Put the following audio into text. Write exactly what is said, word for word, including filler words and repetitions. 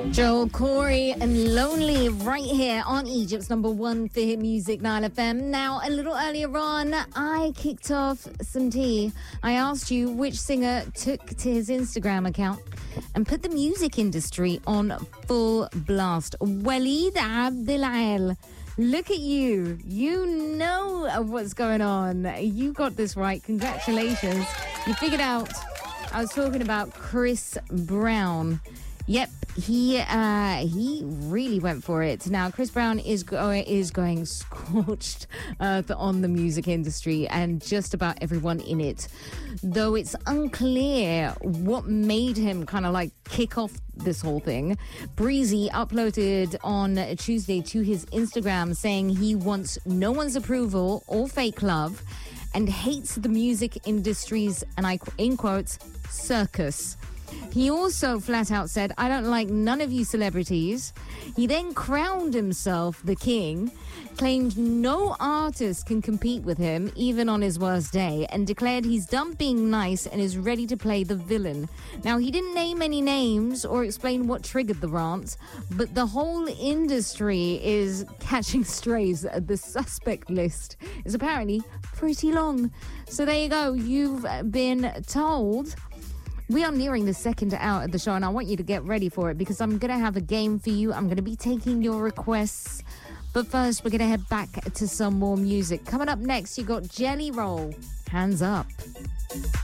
Joel Corey and Lonely right here on Egypt's number one for hit music, Nile F M. Now, a little earlier on, I kicked off some tea. I asked you which singer took to his Instagram account and put the music industry on full blast. Waleed Abdelael. Look at you. You know what's going on. You got this right. Congratulations. You figured out. I was talking about Chris Brown. Yep, he uh, he really went for it. Now, Chris Brown is going is going scorched earth on the music industry and just about everyone in it. Though it's unclear what made him kind of like kick off this whole thing. Breezy uploaded on Tuesday to his Instagram saying he wants no one's approval or fake love and hates the music industry's, and I in quotes, circus. He also flat out said, I don't like none of you celebrities. He then crowned himself the king, claimed no artist can compete with him, even on his worst day, and declared he's done being nice and is ready to play the villain. Now, he didn't name any names or explain what triggered the rant, but the whole industry is catching strays. The suspect list is apparently pretty long. So there you go. You've been told. We are nearing the second hour of the show, and I want you to get ready for it because I'm going to have a game for you. I'm going to be taking your requests. But first, we're going to head back to some more music. Coming up next, you got Jelly Roll. Hands Up.